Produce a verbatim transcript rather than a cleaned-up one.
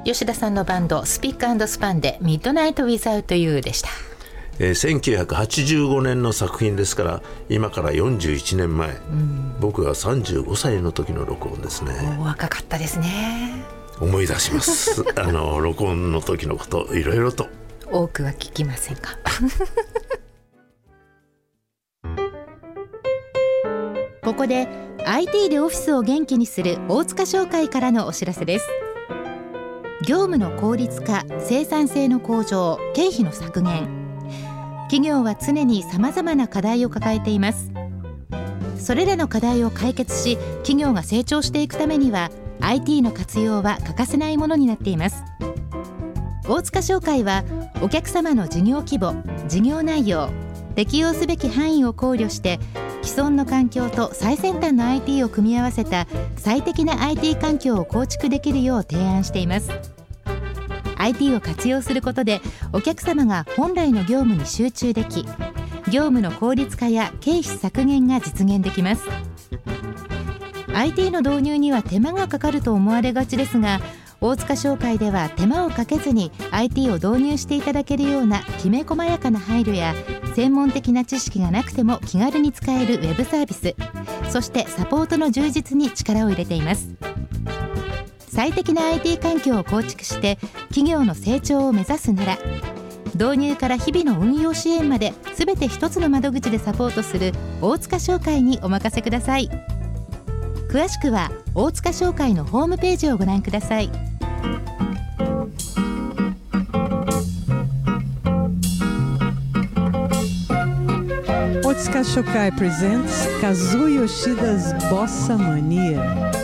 吉田さんのバンドスピック&スパンでミッドナイトウィザウトユーでした。 えー、せんきゅうひゃくはちじゅうごねんの作品ですから今からよんじゅういちねんまえ、うん、僕がさんじゅうごさいの時の録音ですね。 お若かったですね。 思い出しますあの録音の時のこといろいろと。 多くは聞きませんかここで アイティー でオフィスを元気にする大塚商会からのお知らせです。業務の効率化、生産性の向上、経費の削減、企業は常にさまざまな課題を抱えています。それらの課題を解決し企業が成長していくためには アイティー の活用は欠かせないものになっています。大塚商会はお客様の事業規模、事業内容、適用すべき範囲を考慮して既存の環境と最先端の アイティー を組み合わせた最適な アイティー 環境を構築できるよう提案しています。アイティー を活用することでお客様が本来の業務に集中でき、業務の効率化や経費削減が実現できます。 アイティー の導入には手間がかかると思われがちですが、大塚商会では手間をかけずに アイティー を導入していただけるようなきめ細やかな配慮や専門的な知識がなくても気軽に使えるウェブサービス、そしてサポートの充実に力を入れています。最適な アイティー 環境を構築して企業の成長を目指すなら、導入から日々の運用支援まで全て一つの窓口でサポートする大塚商会にお任せください。詳しくは大塚商会のホームページをご覧ください。 Otsuka Shokai presents Kazuo Yoshida's Bossa Mania.